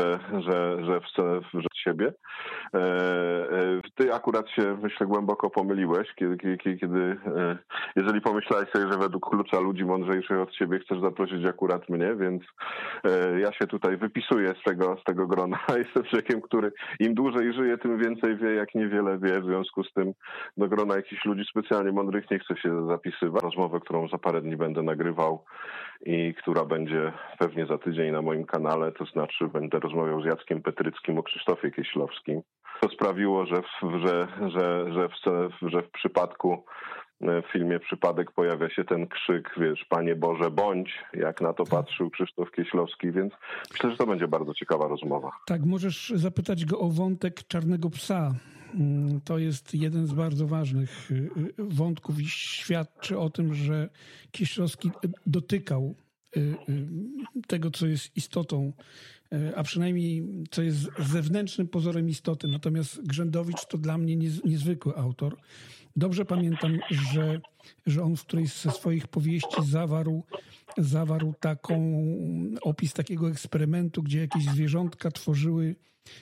w siebie. Ty akurat się, myślę, głęboko pomyliłeś, kiedy jeżeli pomyślałeś sobie, że według klucza ludzi mądrzejszych od ciebie chcesz zaprosić akurat mnie, więc ja się tutaj wypisuję z tego grona. Jestem człowiekiem, który im dłużej żyje, tym więcej wie, jak niewiele wie. W związku z tym do grona jakichś ludzi specjalnie mądrych nie chcę się zapisywać. Rozmowę, którą za parę dni będę nagrywał i która będzie pewnie za tydzień na moim kanale, to znaczy będę rozmawiał z Jackiem Petryckim o Krzysztofie Kieślowskim. To sprawiło, że w przypadku, w filmie Przypadek pojawia się ten krzyk, wiesz, Panie Boże, bądź, jak na to patrzył Krzysztof Kieślowski, więc myślę, że to będzie bardzo ciekawa rozmowa. Tak, możesz zapytać go o wątek Czarnego Psa. To jest jeden z bardzo ważnych wątków i świadczy o tym, że Kieślowski dotykał tego, co jest istotą, a przynajmniej co jest zewnętrznym pozorem istoty. Natomiast Grzędowicz to dla mnie niezwykły autor. Dobrze pamiętam, że on w którejś ze swoich powieści zawarł opis takiego eksperymentu, gdzie jakieś zwierzątka tworzyły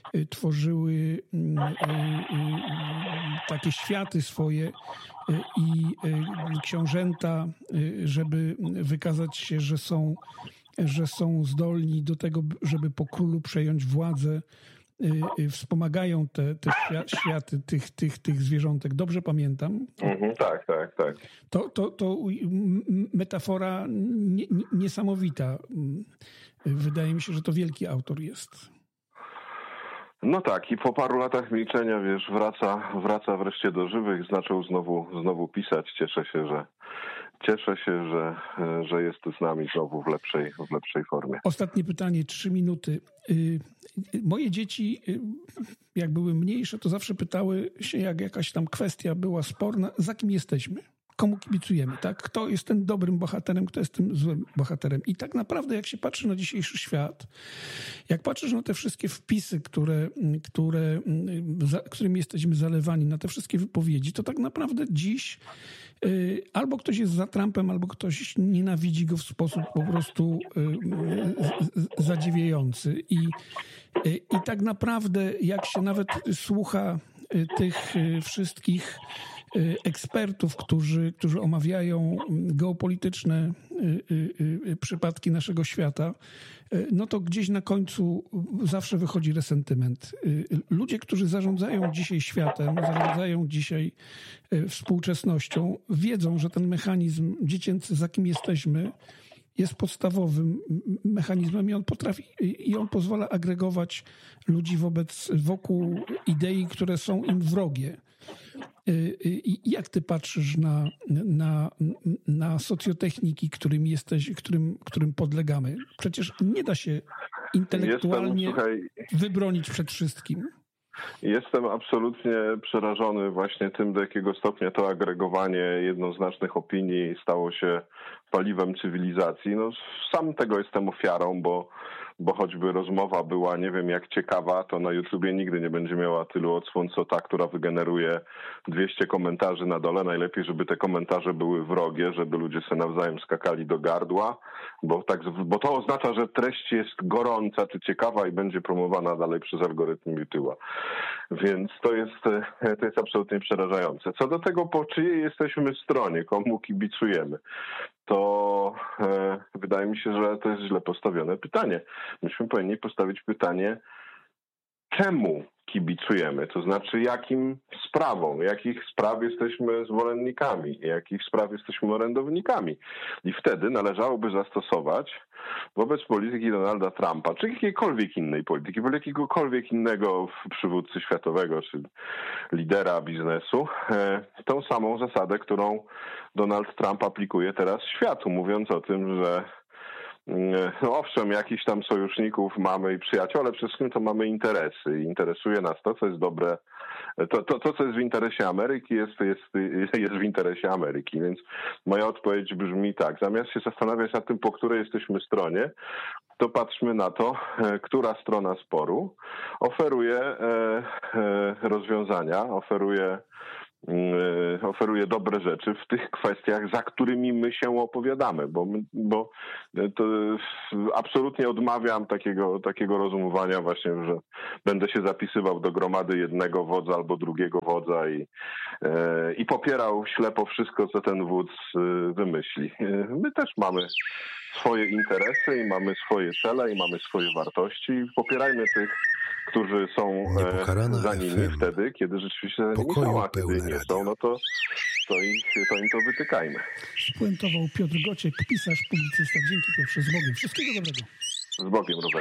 takie światy swoje i książęta, żeby wykazać się, że są zdolni do tego, żeby po królu przejąć władzę, wspomagają te światy tych zwierzątek. Dobrze pamiętam? Tak. To metafora niesamowita. Wydaje mi się, że to wielki autor jest. No tak, i po paru latach milczenia, wiesz, wraca wreszcie do żywych, zaczął znowu pisać. Cieszę się, że jest z nami znowu w lepszej formie. Ostatnie pytanie, 3 minuty. Moje dzieci, jak były mniejsze, to zawsze pytały się, jak jakaś tam kwestia była sporna, za kim jesteśmy? Komu kibicujemy, tak? Kto jest tym dobrym bohaterem, kto jest tym złym bohaterem. I tak naprawdę, jak się patrzy na dzisiejszy świat, jak patrzysz na te wszystkie wpisy, którymi jesteśmy zalewani, na te wszystkie wypowiedzi, to tak naprawdę dziś albo ktoś jest za Trumpem, albo ktoś nienawidzi go w sposób po prostu zadziwiający. I tak naprawdę, jak się nawet słucha tych wszystkich ekspertów, którzy omawiają geopolityczne przypadki naszego świata, no to gdzieś na końcu zawsze wychodzi resentyment. Ludzie, którzy zarządzają dzisiaj światem, zarządzają dzisiaj współczesnością, wiedzą, że ten mechanizm dziecięcy, za kim jesteśmy, jest podstawowym mechanizmem i on pozwala agregować ludzi wokół idei, które są im wrogie. I jak ty patrzysz na socjotechniki, którym podlegamy? Przecież nie da się intelektualnie wybronić przed wszystkim. Jestem absolutnie przerażony właśnie tym, do jakiego stopnia to agregowanie jednoznacznych opinii stało się paliwem cywilizacji. No, sam tego jestem ofiarą, bo choćby rozmowa była nie wiem jak ciekawa, to na YouTubie nigdy nie będzie miała tylu odsłon, co ta, która wygeneruje 200 komentarzy na dole. Najlepiej, żeby te komentarze były wrogie, żeby ludzie sobie nawzajem skakali do gardła, bo to oznacza, że treść jest gorąca czy ciekawa i będzie promowana dalej przez algorytm YouTube'a. Więc to jest absolutnie przerażające. Co do tego, po czyjej jesteśmy stronie, komu kibicujemy. to wydaje mi się, że to jest źle postawione pytanie. Myśmy powinni postawić pytanie, czemu kibicujemy, to znaczy jakim sprawom, jakich spraw jesteśmy zwolennikami, jakich spraw jesteśmy orędownikami. I wtedy należałoby zastosować wobec polityki Donalda Trumpa, czy jakiejkolwiek innej polityki, wobec jakiegokolwiek innego przywódcy światowego, czy lidera biznesu, tą samą zasadę, którą Donald Trump aplikuje teraz światu, mówiąc o tym, że no owszem, jakichś tam sojuszników mamy i przyjaciół, ale przede wszystkim to mamy interesy. Interesuje nas to, co jest dobre. To, co jest w interesie Ameryki, jest w interesie Ameryki. Więc moja odpowiedź brzmi tak. Zamiast się zastanawiać nad tym, po której jesteśmy stronie, to patrzmy na to, która strona sporu oferuje rozwiązania, oferuje dobre rzeczy w tych kwestiach, za którymi my się opowiadamy, bo to absolutnie odmawiam takiego rozumowania właśnie, że będę się zapisywał do gromady jednego wodza albo drugiego wodza i popierał ślepo wszystko, co ten wódz wymyśli. My też mamy swoje interesy i mamy swoje cele i mamy swoje wartości. Popierajmy tych, którzy są za nimi wtedy, kiedy rzeczywiście za nimi są, a kiedy nie są, no to im to wytykajmy. Spuentował Piotr Gociek, pisarz, publicysta. Dzięki Piotrze, z Bogiem. Wszystkiego dobrego. Z Bogiem, Robert.